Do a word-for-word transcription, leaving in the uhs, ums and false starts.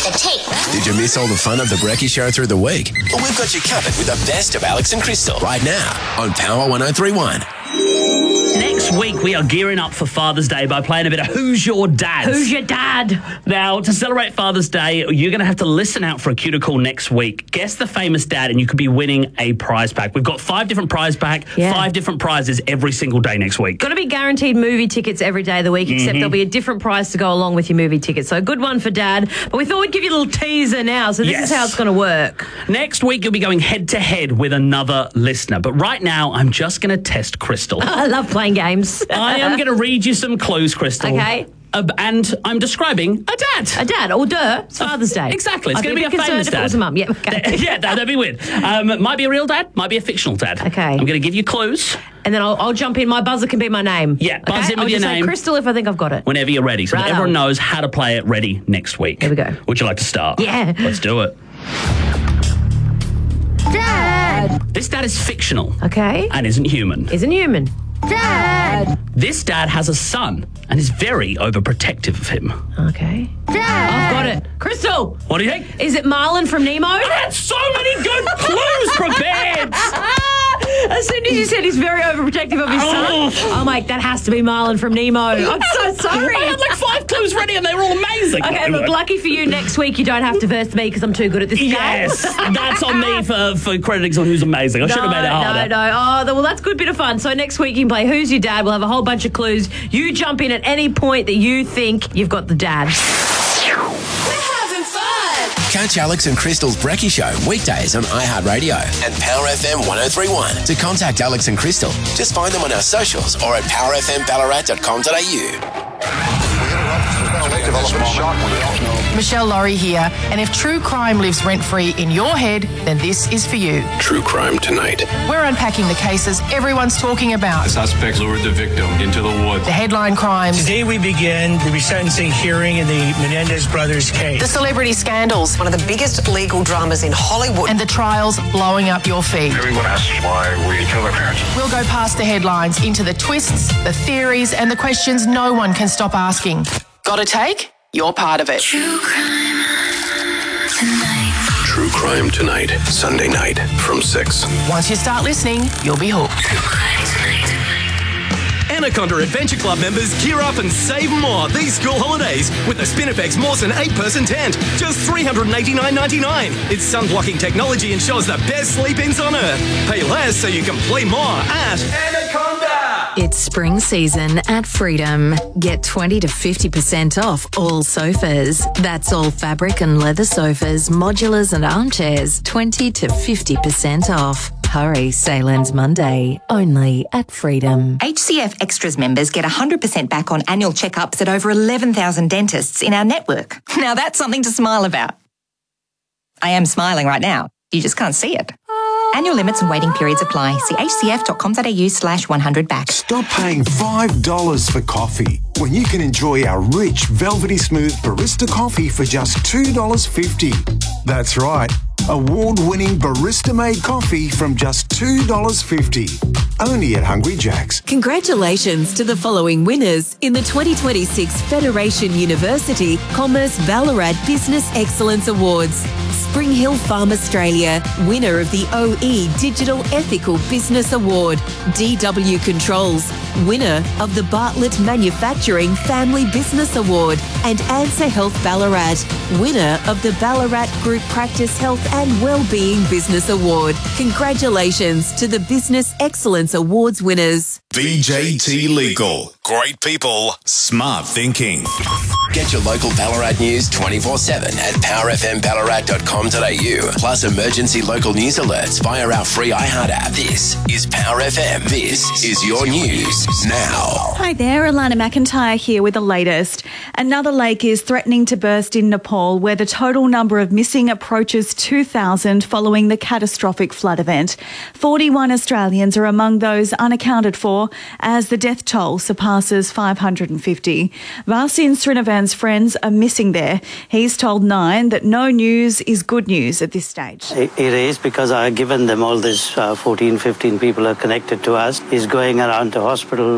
the tape. Did you miss all the fun of the Brekkie Show through the week? Well, we've got you covered with the best of Alex and Crystal right now on Power one oh three one. Next week, we are gearing up for Father's Day by playing a bit of Who's Your Dad? Who's your dad? Now, to celebrate Father's Day, you're going to have to listen out for a cuticle next week. Guess the famous dad, and you could be winning a prize pack. We've got five different prize pack, Yeah. five different prizes every single day next week. Got to be guaranteed movie tickets every day of the week, except Mm-hmm. there'll be a different price to go along with your movie tickets. So a good one for Dad. But we thought we'd give you a little teaser now. So this Yes. is how it's going to work. Next week, you'll be going head-to-head with another listener. But right now, I'm just going to test Crystal. I love playing games. I am going to read you some clues, Crystal. Okay. Uh, and I'm describing a dad. A dad. Oh, duh. It's Father's Day. Exactly. It's I'd going to be a bit famous concerned if dad. it was a mum. Yeah, okay. yeah, that, that'd be weird. Um, might be a real dad, might be a fictional dad. Okay. I'm going to give you clues And then I'll, I'll jump in. My buzzer can be my name. Yeah, buzz okay? in with I'll your just name. Say Crystal if I think I've got it. whenever you're ready, so that Right everyone on. knows how to play it ready next week. Here we go. Would you like to start? Yeah. Let's do it. Dad. This dad is fictional Okay. and isn't human. Isn't human. Dad. This dad has a son and is very overprotective of him. Okay. Dad. I've got it. Crystal. What do you think? Is it Marlin from Nemo? I had so many good clues prepared. As soon as you said he's very overprotective of his son, Oh. I'm like, that has to be Marlin from Nemo. I'm so sorry. I had like five clues ready and they were all amazing. Okay, look, lucky for you, next week you don't have to verse me because I'm too good at this game. Yes, that's on me for, for crediting someone who's amazing. I should have made it harder. No, no, oh, well, that's a good bit of fun. So next week you can play Who's Your Dad? We'll have a whole bunch of clues. You jump in at any point that you think you've got the dad. Catch Alex and Crystal's Brekkie Show weekdays on iHeartRadio and Power F M one oh three one. To contact Alex and Crystal, just find them on our socials or at power f m ballarat dot com dot a u. Michelle Laurie here, and if true crime lives rent-free in your head, then this is for you. True Crime Tonight. We're unpacking the cases everyone's talking about. The suspect lured the victim into the woods. The headline crimes, Today we begin the resentencing hearing in the Menendez brothers case. the celebrity scandals, One of the biggest legal dramas in Hollywood. and the trials blowing up your feed. Everyone asks why we kill their parents. We'll go past the headlines into the twists, the theories, and the questions no one can stop asking. Got a take? You're part of it. True Crime Tonight, Sunday night from six. Once you start listening, you'll be hooked. Anaconda Adventure Club members gear up and save more these school holidays with the Spinifex Mawson eight-person tent. Just three hundred eighty-nine dollars ninety-nine. Its sun-blocking technology ensures the best sleep-ins on Earth. Pay less so you can play more at Anaconda. It's spring season at Freedom. Get twenty to fifty percent off all sofas. That's all fabric and leather sofas, modulars and armchairs. twenty to fifty percent off. Hurry, sale ends Monday. Only at Freedom. H C F Extras members get one hundred percent back on annual checkups at over eleven thousand dentists in our network. Now that's something to smile about. I am smiling right now. You just can't see it. Annual limits and waiting periods apply. See h c f dot com dot a u slash one hundred back. Stop paying five dollars for coffee when you can enjoy our rich, velvety smooth barista coffee for just two dollars fifty. That's right. Award-winning barista-made coffee from just two dollars fifty. Only at Hungry Jack's. Congratulations to the following winners in the twenty twenty-six Federation University Commerce Ballarat Business Excellence Awards. Spring Hill Farm Australia, winner of the O E Digital Ethical Business Award. D W Controls, winner of the Bartlett Manufacturing Family Business Award. And Answer Health Ballarat, winner of the Ballarat Group Practice Health and Wellbeing Business Award. Congratulations to the Business Excellence Awards winners. B J T Legal. Great people, smart thinking. Get your local Ballarat news twenty-four seven at power f m ballarat dot com dot a u. Plus emergency local news alerts via our free iHeart app. This is Power F M. This is your news now. Hi there, Alana McIntyre here with the latest. Another lake is threatening to burst in Nepal, where the total number of missing approaches two thousand following the catastrophic flood event. forty-one Australians are among those unaccounted for as the death toll surpasses five hundred fifty. Vasin Srinavan's friends are missing there. He's told Nine that no news is good news at this stage. It is, because I've given them all this uh, fourteen, fifteen people are connected to us. He's going around to hospital